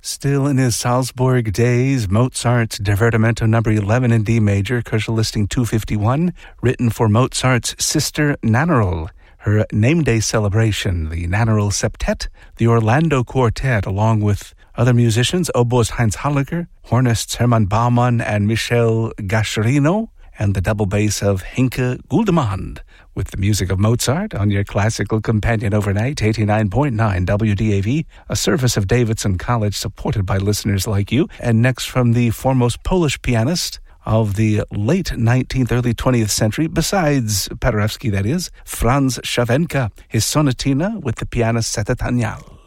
Still in his Salzburg days, Mozart's Divertimento No. 11 in D major, Koschel listing 251, written for Mozart's sister Nannerl. Her name day celebration, the Nannerl Septet, the Orlando Quartet, along with other musicians, oboist Heinz Holliger, hornists Hermann Baumann and Michel Gascherino, and the double bass of Henke Guldemand, with the music of Mozart on your classical companion overnight, 89.9 WDAV, a service of Davidson College supported by listeners like you. And next from the foremost Polish pianist of the late 19th, early 20th century, besides Paderewski, that is, Franz Schawenka, his sonatina with the pianist Setetanial.